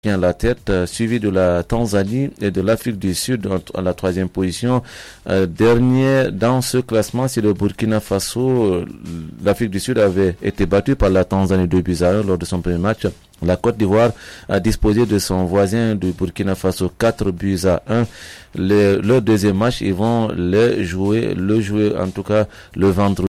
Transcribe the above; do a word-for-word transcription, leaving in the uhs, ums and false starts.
à la tête, euh, suivi de la Tanzanie et de l'Afrique du Sud à la troisième position. Euh, dernier dans ce classement, c'est le Burkina Faso. L'Afrique du Sud avait été battue par la Tanzanie deux buts à un lors de son premier match. La Côte d'Ivoire a disposé de son voisin du Burkina Faso quatre buts à un. Le, le deuxième match, ils vont le jouer, le jouer en tout cas le vendredi.